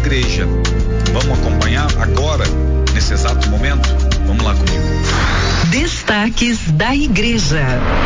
igreja. Vamos acompanhar agora, nesse exato momento? Vamos lá comigo. Destaques da igreja.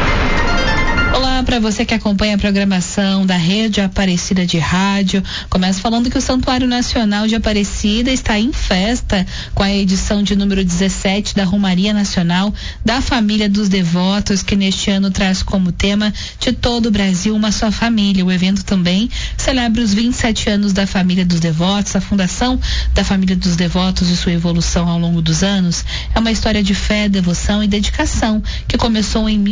Olá para você que acompanha a programação da Rede Aparecida de Rádio. Começo falando que o Santuário Nacional de Aparecida está em festa com a edição de número 17 da Romaria Nacional da Família dos Devotos, que neste ano traz como tema de todo o Brasil uma só família. O evento também celebra os 27 anos da Família dos Devotos, a fundação da Família dos Devotos e sua evolução ao longo dos anos. É uma história de fé, devoção e dedicação que começou em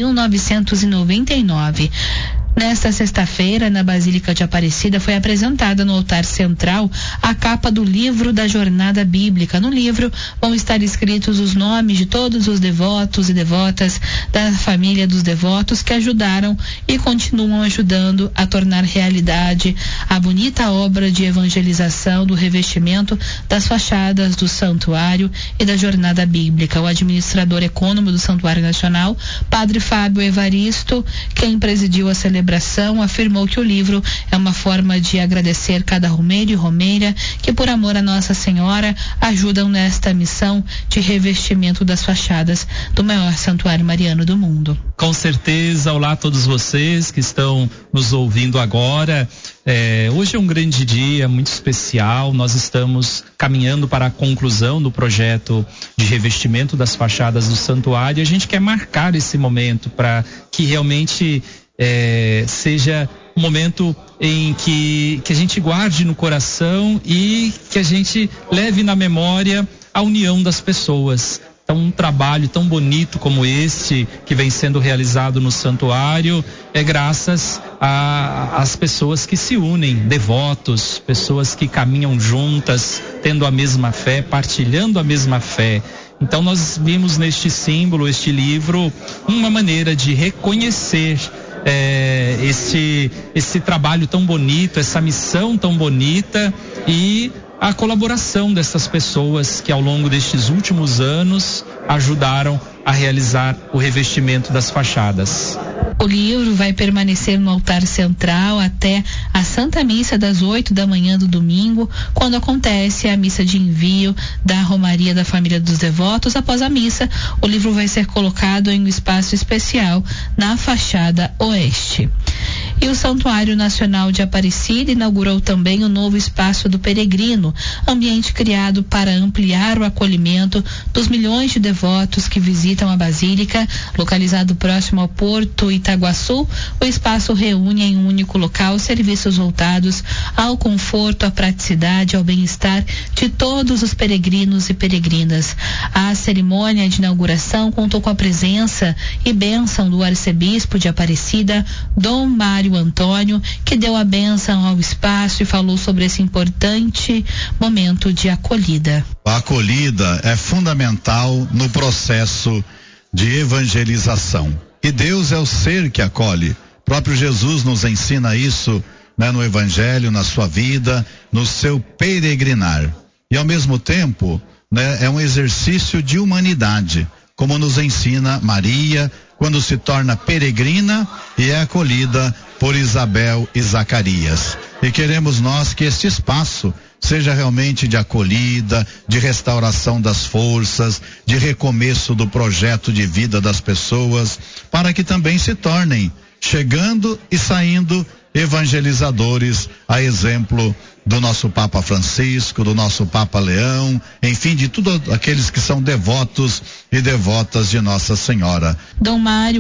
1999. Nesta sexta-feira, na Basílica de Aparecida, foi apresentada no altar central a capa do livro da Jornada Bíblica. No livro vão estar escritos os nomes de todos os devotos e devotas da família dos devotos que ajudaram e continuam ajudando a tornar realidade a bonita obra de evangelização do revestimento das fachadas do santuário e da Jornada Bíblica. O administrador econômico do Santuário Nacional, Padre Fábio Evaristo, quem presidiu a celebração, afirmou que o livro é uma forma de agradecer cada romeiro e romeira que, por amor a Nossa Senhora, ajudam nesta missão de revestimento das fachadas do maior santuário mariano do mundo. Com certeza. Olá a todos vocês que estão nos ouvindo agora. Hoje é um grande dia, muito especial. Nós estamos caminhando para a conclusão do projeto de revestimento das fachadas do santuário. A gente quer marcar esse momento para que realmente seja um momento em que a gente guarde no coração e que a gente leve na memória a união das pessoas. Então, um trabalho tão bonito como este que vem sendo realizado no santuário é graças às pessoas que se unem, devotos, pessoas que caminham juntas, tendo a mesma fé, partilhando a mesma fé. Então, nós vimos neste símbolo, este livro, uma maneira de reconhecer esse trabalho tão bonito, essa missão tão bonita e a colaboração dessas pessoas que ao longo destes últimos anos ajudaram a realizar o revestimento das fachadas. O livro vai permanecer no altar central até a Santa Missa das 8 da manhã do domingo, quando acontece a missa de envio da Romaria da Família dos Devotos. Após a missa, o livro vai ser colocado em um espaço especial na fachada oeste. E o Santuário Nacional de Aparecida inaugurou também o novo Espaço do Peregrino, ambiente criado para ampliar o acolhimento dos milhões de devotos que visitam a Basílica. Localizado próximo ao Porto Itaguaçu, o espaço reúne em um único local serviços voltados ao conforto, à praticidade, ao bem-estar de todos os peregrinos e peregrinas. A cerimônia de inauguração contou com a presença e bênção do arcebispo de Aparecida, Dom Mário Antônio, que deu a bênção ao espaço e falou sobre esse importante momento de acolhida. A acolhida é fundamental no processo de evangelização. E Deus é o ser que acolhe. O próprio Jesus nos ensina isso, né, no Evangelho, na sua vida, no seu peregrinar. E ao mesmo tempo, né, é um exercício de humanidade, como nos ensina Maria, quando se torna peregrina e é acolhida por Isabel e Zacarias. E queremos nós que este espaço seja realmente de acolhida, de restauração das forças, de recomeço do projeto de vida das pessoas, para que também se tornem, chegando e saindo, evangelizadores, a exemplo do nosso Papa Francisco, do nosso Papa Leão, enfim, de todos aqueles que são devotos e devotas de Nossa Senhora. Dom Mário